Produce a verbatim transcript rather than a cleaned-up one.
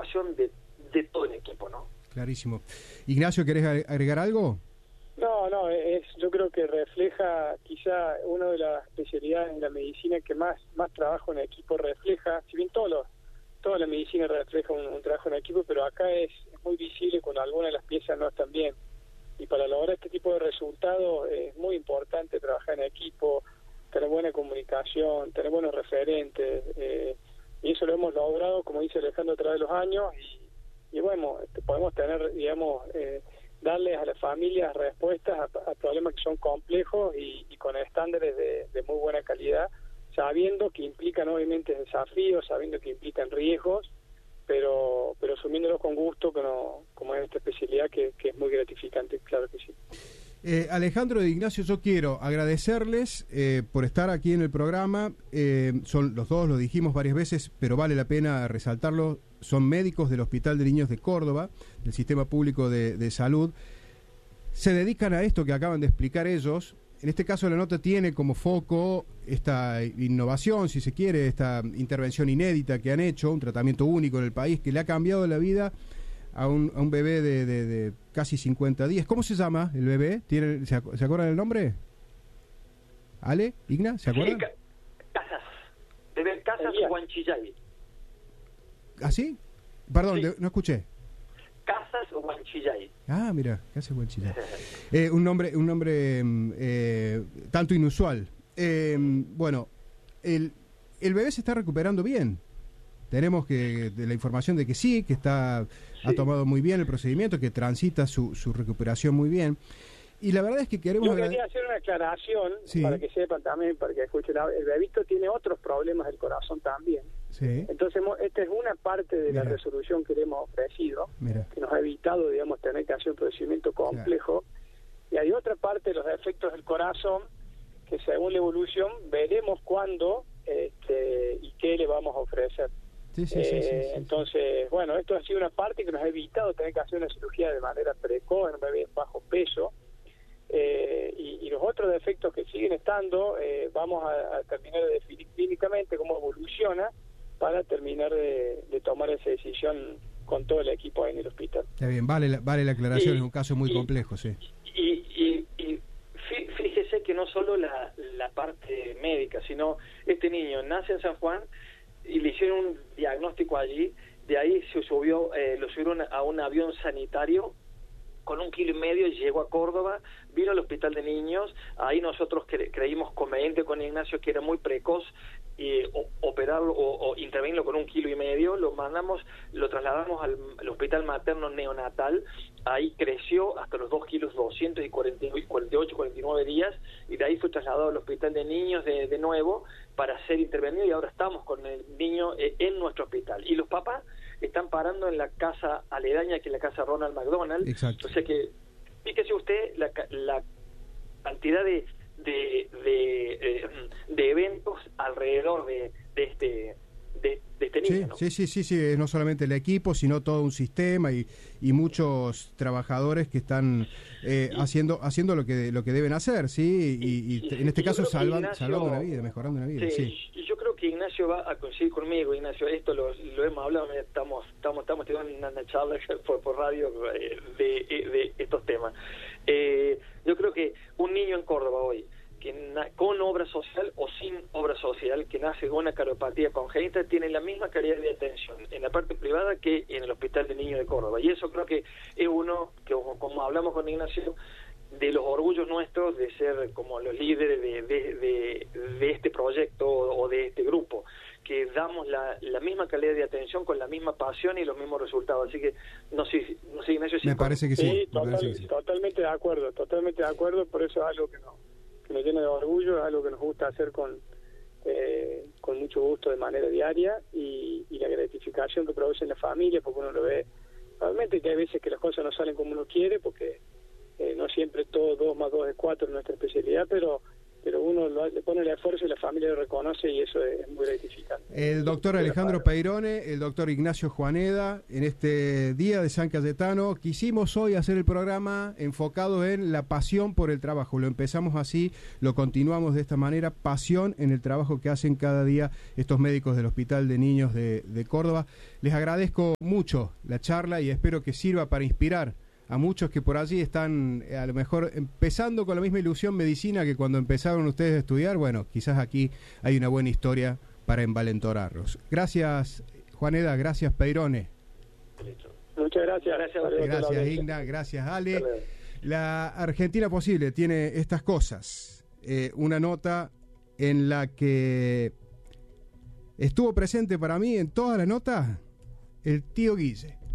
formación de, de todo el equipo, ¿no? Clarísimo. Ignacio, ¿querés agregar algo? No, no, es, yo creo que refleja quizá una de las especialidades en la medicina que más más trabajo en equipo refleja, si bien todo lo, toda la medicina refleja un, un trabajo en equipo, pero acá es, es muy visible cuando algunas de las piezas no están bien. Y para lograr este tipo de resultados es muy importante trabajar en equipo, tener buena comunicación, tener buenos referentes, eh, y eso lo hemos logrado, como dice Alejandro, a través de los años, y, y bueno, podemos tener, digamos, eh, darles a las familias respuestas a, a problemas que son complejos y, y con estándares de, de muy buena calidad, sabiendo que implican obviamente desafíos, sabiendo que implican riesgos, pero pero asumiéndolos con gusto, que no, como es esta especialidad que, que es muy gratificante, claro que sí. Eh, Alejandro e Ignacio, yo quiero agradecerles eh, por estar aquí en el programa. Eh, son los dos, lo dijimos varias veces, pero vale la pena resaltarlo. Son médicos del Hospital de Niños de Córdoba, del Sistema Público de, de Salud. Se dedican a esto que acaban de explicar ellos. En este caso la nota tiene como foco esta innovación, si se quiere, esta intervención inédita que han hecho, un tratamiento único en el país que le ha cambiado la vida a un, a un bebé de, de, de casi cincuenta días. ¿Cómo se llama el bebé? ¿Tiene, se, ¿Se acuerdan el nombre? ¿Ale? ¿Igna? ¿Se acuerdan? Sí, Casas. Bebé Casas Huanchillay. ¿Ah, sí? Perdón, Sí. de, no escuché. Casas Huanchillay. Ah, mira, Casas Huanchillay. Eh, un nombre, un nombre eh, tanto inusual. Eh, bueno, el, el bebé se está recuperando bien. Tenemos que de la información de que sí, que está sí. ha tomado muy bien el procedimiento, que transita su, su recuperación muy bien. Y la verdad es que queremos... Yo quería hacer una aclaración, sí. para que sepan también, para que escuchen. El bebito tiene otros problemas del corazón también. Sí. Entonces, esta es una parte de Mira. la resolución que le hemos ofrecido, Mira. que nos ha evitado, digamos, tener que hacer un procedimiento complejo. Claro. Y hay otra parte de los defectos del corazón que, según la evolución, veremos cuándo este, y qué le vamos a ofrecer. Sí, sí, eh, sí, sí, sí, entonces, sí. bueno, esto ha sido una parte que nos ha evitado tener que hacer una cirugía de manera precoz en un bebé bajo peso. Eh, y, y los otros defectos que siguen estando, eh, vamos a, a terminar de definir clínicamente cómo evoluciona para terminar de, de tomar esa decisión con todo el equipo ahí en el hospital. Está bien, vale la, vale la aclaración, y, es un caso muy y, complejo, sí. Y, y, y fíjese que no solo la, la parte médica, sino este niño nace en San Juan y le hicieron un diagnóstico allí, de ahí se subió, eh, lo subieron a un avión sanitario con un kilo y medio, y llegó a Córdoba, vino al hospital de niños, ahí nosotros cre creímos conveniente con Ignacio que era muy precoz, y o, operarlo o, o intervenirlo con un kilo y medio, lo mandamos, lo trasladamos al, al hospital materno neonatal, ahí creció hasta los dos kilos doscientos y cuarenta y ocho, cuarenta y nueve días, y de ahí fue trasladado al hospital de niños de, de nuevo para ser intervenido, y ahora estamos con el niño eh, en nuestro hospital. Y los papás están parando en la casa aledaña, que es la casa Ronald McDonald. Exacto. O sea que, fíjese usted la, la cantidad de de de, eh, de eventos alrededor de, de este de, de este niño, sí, ¿no? sí, sí, sí, sí, no solamente el equipo, sino todo un sistema y, y muchos trabajadores que están eh, y, haciendo haciendo lo que lo que deben hacer, sí, y, y, y en este caso salvan, Ignacio, salvando una vida, mejorando una vida, sí. sí. Y yo creo que Ignacio va a coincidir conmigo, Ignacio, esto lo, lo hemos hablado, estamos estamos estamos teniendo una, una charla por, por radio de, de, de estos temas. Eh, yo creo que un niño en Córdoba hoy, que na con obra social o sin obra social, que nace con una cardiopatia congénita, tiene la misma calidad de atención en la parte privada que en el Hospital de Niños de Córdoba. Y eso creo que es uno, que como hablamos con Ignacio, de los orgullos nuestros de ser como los líderes de, de, de, de este proyecto o de este grupo, que damos la, la misma calidad de atención con la misma pasión y los mismos resultados. Así que, no sé, no sé Ignacio, si me parece que sí, sí, total, parece que sí. sí. Totalmente de acuerdo, totalmente de acuerdo, por eso es algo que no que nos llena de orgullo, es algo que nos gusta hacer con eh, con mucho gusto de manera diaria, y, y la gratificación que produce en la familia, porque uno lo ve, realmente que hay veces que las cosas no salen como uno quiere, porque eh, no siempre todo dos más dos es cuatro en nuestra especialidad, pero pero uno lo, le pone el esfuerzo y la familia lo reconoce y eso es muy gratificante. El doctor Alejandro Peirone, el doctor Ignacio Juaneda, en este día de San Cayetano, quisimos hoy hacer el programa enfocado en la pasión por el trabajo. Lo empezamos así, lo continuamos de esta manera, pasión en el trabajo que hacen cada día estos médicos del Hospital de Niños de, de Córdoba. Les agradezco mucho la charla y espero que sirva para inspirar a muchos que por allí están a lo mejor empezando con la misma ilusión medicina que cuando empezaron ustedes a estudiar. Bueno, quizás aquí hay una buena historia para envalentonarlos. Gracias, Juaneda, gracias, Peirone. Muchas gracias. Gracias, gracias Igna, gracias, Ale. La Argentina Posible tiene estas cosas. Eh, una nota en la que estuvo presente para mí en todas las notas el tío Guille.